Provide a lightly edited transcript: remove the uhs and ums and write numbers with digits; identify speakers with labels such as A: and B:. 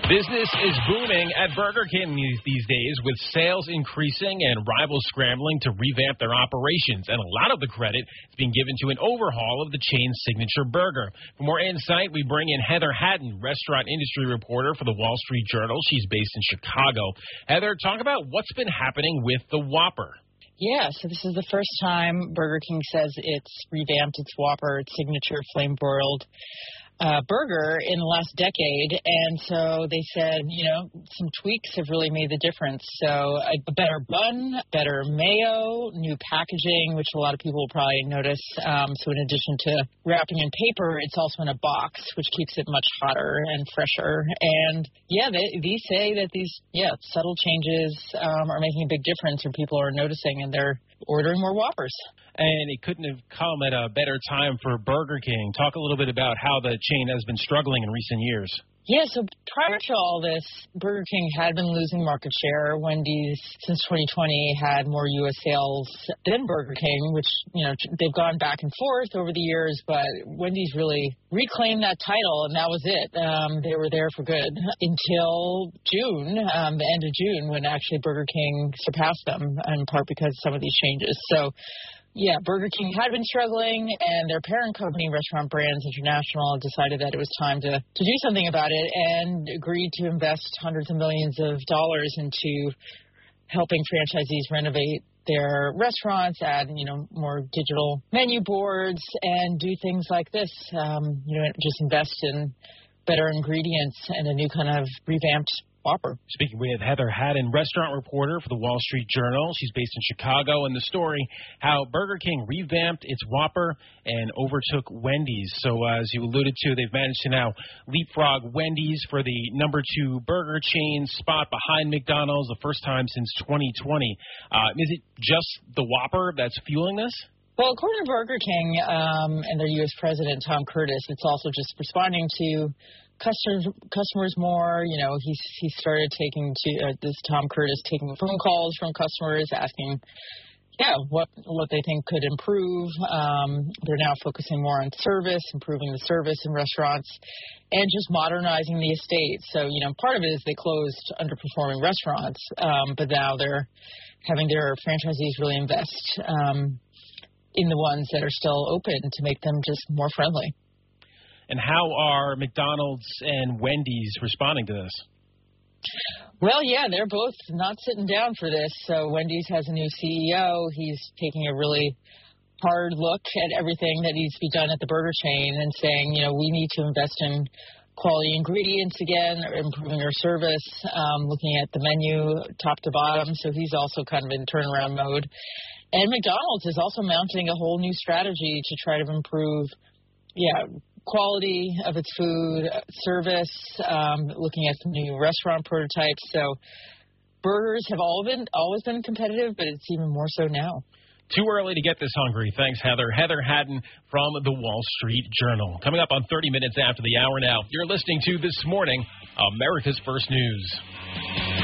A: Business is booming at Burger King these days, with sales increasing and rivals scrambling to revamp their operations. And a lot of the credit is being given to an overhaul of the chain's signature burger. For more insight, we bring in Heather Haddon, restaurant industry reporter for the Wall Street Journal. She's based in Chicago. Heather, talk about what's been happening with the Whopper.
B: Yeah, so this is the first time Burger King says it's revamped its Whopper, its signature flame-broiled burger in the last decade. And so they said, some tweaks have really made the difference. So a better bun, better mayo, new packaging, which a lot of people will probably notice. So in addition to wrapping in paper, it's also in a box, which keeps it much hotter and fresher. And these say that these subtle changes are making a big difference, and people are noticing, and they're ordering more Whoppers.
A: And it couldn't have come at a better time for Burger King. Talk a little bit about how the chain has been struggling in recent years.
B: Yeah, so prior to all this, Burger King had been losing market share. Wendy's, since 2020, had more U.S. sales than Burger King, which, they've gone back and forth over the years, but Wendy's really reclaimed that title, and that was it. They were there for good until June, the end of June, when actually Burger King surpassed them, in part because of some of these changes. So, yeah, Burger King had been struggling, and their parent company, Restaurant Brands International, decided that it was time to do something about it and agreed to invest hundreds of millions of dollars into helping franchisees renovate their restaurants, add, more digital menu boards, and do things like this, just invest in better ingredients and a new kind of revamped Whopper.
A: Speaking with Heather Haddon, restaurant reporter for the Wall Street Journal. She's based in Chicago, and the story, how Burger King revamped its Whopper and overtook Wendy's. So as you alluded to, they've managed to now leapfrog Wendy's for the number 2 burger chain spot behind McDonald's, the first time since 2020. Is it just the Whopper that's fueling this?
B: Well, according to Burger King and their U.S. president, Tom Curtis, it's also just responding to customers more. He started taking Tom Curtis taking phone calls from customers asking, what they think could improve. They're now focusing more on service, improving the service in restaurants, and just modernizing the estate. So, part of it is they closed underperforming restaurants, but now they're having their franchisees really invest in the ones that are still open to make them just more friendly.
A: And how are McDonald's and Wendy's responding to this?
B: Well, they're both not sitting down for this. So Wendy's has a new CEO. He's taking a really hard look at everything that needs to be done at the burger chain and saying, we need to invest in quality ingredients again, improving our service, looking at the menu top to bottom. So he's also kind of in turnaround mode. And McDonald's is also mounting a whole new strategy to try to improve, quality of its food, service, looking at some new restaurant prototypes. So burgers have always been competitive, but it's even more so now.
A: Too early to get this hungry. Thanks, Heather. Heather Haddon from the Wall Street Journal. Coming up on 30 minutes after the hour now, you're listening to This Morning, America's First News.